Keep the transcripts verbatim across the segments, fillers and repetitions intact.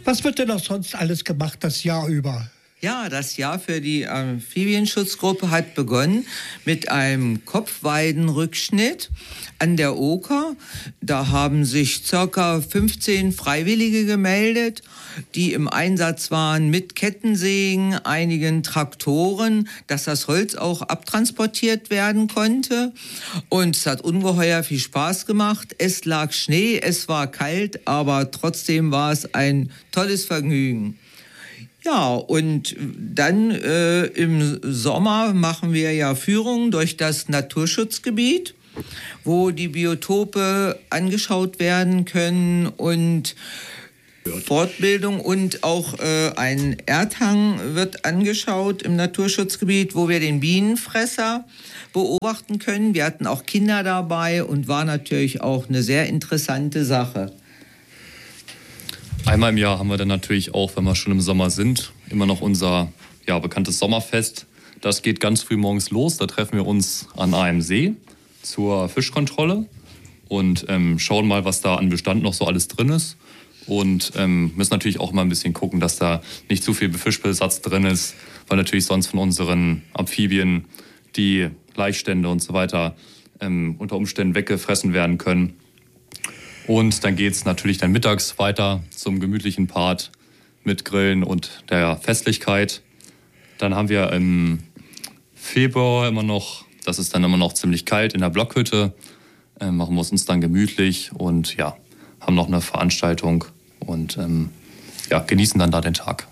Was wird denn noch sonst alles gemacht das Jahr über? Ja, das Jahr für die Amphibienschutzgruppe hat begonnen mit einem Kopfweidenrückschnitt an der Oker. Da haben sich circa fünfzehn Freiwillige gemeldet, die im Einsatz waren mit Kettensägen, einigen Traktoren, dass das Holz auch abtransportiert werden konnte. Und es hat ungeheuer viel Spaß gemacht. Es lag Schnee, es war kalt, aber trotzdem war es ein tolles Vergnügen. Ja, und dann äh, im Sommer machen wir ja Führungen durch das Naturschutzgebiet, wo die Biotope angeschaut werden können und Fortbildung und auch äh, ein Erdhang wird angeschaut im Naturschutzgebiet, wo wir den Bienenfresser beobachten können. Wir hatten auch Kinder dabei und war natürlich auch eine sehr interessante Sache. Einmal im Jahr haben wir dann natürlich auch, wenn wir schon im Sommer sind, immer noch unser ja, bekanntes Sommerfest. Das geht ganz früh morgens los. Da treffen wir uns an einem See zur Fischkontrolle und ähm, schauen mal, was da an Bestand noch so alles drin ist. Und ähm, müssen natürlich auch mal ein bisschen gucken, dass da nicht zu viel Fischbesatz drin ist, weil natürlich sonst von unseren Amphibien die Laichstände und so weiter ähm, unter Umständen weggefressen werden können. Und dann geht es natürlich dann mittags weiter zum gemütlichen Part mit Grillen und der Festlichkeit. Dann haben wir im Februar immer noch, das ist dann immer noch ziemlich kalt, in der Blockhütte. Äh, machen wir es uns dann gemütlich und ja, haben noch eine Veranstaltung und ähm, ja, genießen dann da den Tag.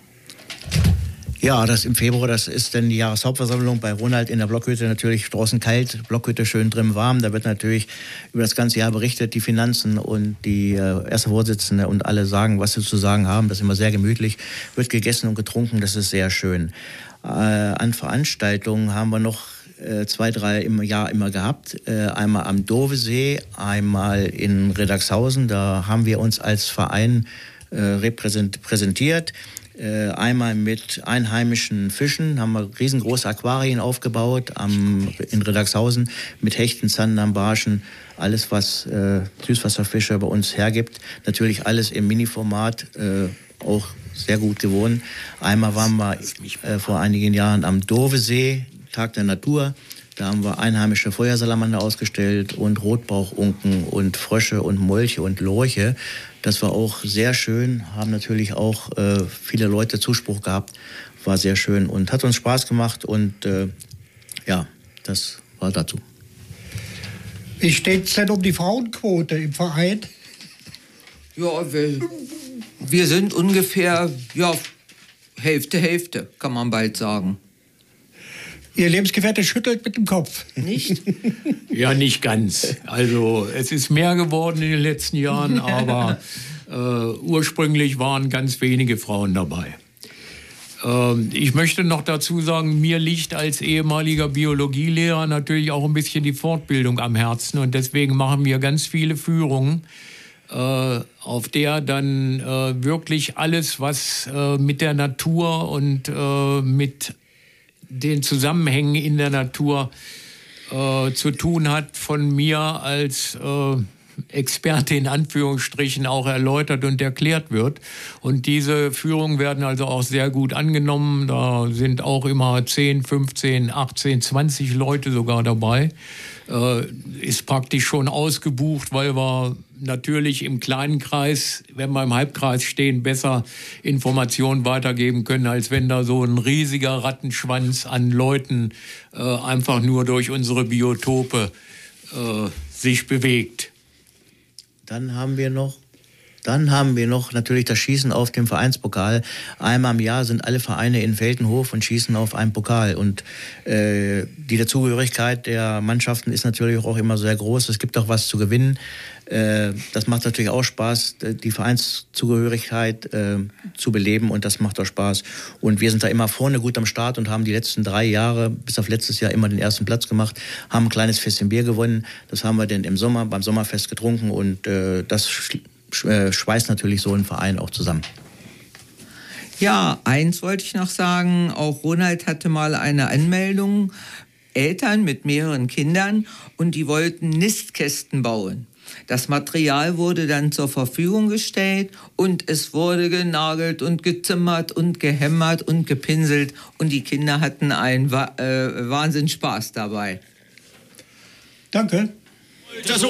Ja, das im Februar, das ist dann die Jahreshauptversammlung bei Ronald in der Blockhütte. Natürlich draußen kalt, Blockhütte schön drin warm. Da wird natürlich über das ganze Jahr berichtet, die Finanzen und die äh, erste Vorsitzende und alle sagen, was sie zu sagen haben. Das ist immer sehr gemütlich, wird gegessen und getrunken, das ist sehr schön. Äh, an Veranstaltungen haben wir noch äh, zwei, drei im Jahr immer gehabt. Äh, einmal am Dovesee, einmal in Riddagshausen. Da haben wir uns als Verein äh, repräsent- präsentiert. Äh, einmal mit einheimischen Fischen, haben wir riesengroße Aquarien aufgebaut am, in Riddagshausen mit Hechten, Zandern, Barschen, alles was äh, Süßwasserfische bei uns hergibt. Natürlich alles im Mini-Format, äh, auch sehr gut gewohnt. Einmal waren wir äh, vor einigen Jahren am Dovesee, Tag der Natur. Da haben wir einheimische Feuersalamander ausgestellt und Rotbauchunken und Frösche und Molche und Lorche. Das war auch sehr schön, haben natürlich auch äh, viele Leute Zuspruch gehabt, war sehr schön und hat uns Spaß gemacht und äh, ja, das war dazu. Wie steht es denn um die Frauenquote im Verein? Ja, wir, wir sind ungefähr ja, Hälfte, Hälfte, kann man bald sagen. Ihr Lebensgefährte schüttelt mit dem Kopf. Nicht? Ja, nicht ganz. Also es ist mehr geworden in den letzten Jahren, aber äh, ursprünglich waren ganz wenige Frauen dabei. Ähm, ich möchte noch dazu sagen, mir liegt als ehemaliger Biologielehrer natürlich auch ein bisschen die Fortbildung am Herzen und deswegen machen wir ganz viele Führungen, äh, auf der dann äh, wirklich alles, was äh, mit der Natur und äh, mit den Zusammenhängen in der Natur äh, zu tun hat, von mir als äh, Experte in Anführungsstrichen auch erläutert und erklärt wird. Und diese Führungen werden also auch sehr gut angenommen. Da sind auch immer zehn, fünfzehn, achtzehn, zwanzig Leute sogar dabei. Äh, ist praktisch schon ausgebucht, weil wir natürlich im kleinen Kreis, wenn wir im Halbkreis stehen, besser Informationen weitergeben können, als wenn da so ein riesiger Rattenschwanz an Leuten äh, einfach nur durch unsere Biotope äh, sich bewegt. Dann haben wir noch Dann haben wir noch natürlich das Schießen auf dem Vereinspokal. Einmal im Jahr sind alle Vereine in Veltenhof und schießen auf einen Pokal. Und äh, die Dazugehörigkeit der Mannschaften ist natürlich auch immer sehr groß. Es gibt auch was zu gewinnen. Äh, das macht natürlich auch Spaß, die Vereinszugehörigkeit äh, zu beleben. Und das macht auch Spaß. Und wir sind da immer vorne gut am Start und haben die letzten drei Jahre, bis auf letztes Jahr, immer den ersten Platz gemacht. Haben ein kleines Fässchen Bier gewonnen. Das haben wir dann im Sommer, beim Sommerfest getrunken. Und äh, das schweißt natürlich so einen Verein auch zusammen. Ja, eins wollte ich noch sagen, auch Ronald hatte mal eine Anmeldung, Eltern mit mehreren Kindern, und die wollten Nistkästen bauen. Das Material wurde dann zur Verfügung gestellt und es wurde genagelt und gezimmert und gehämmert und gepinselt und die Kinder hatten einen Wa- äh, Wahnsinns Spaß dabei. Danke.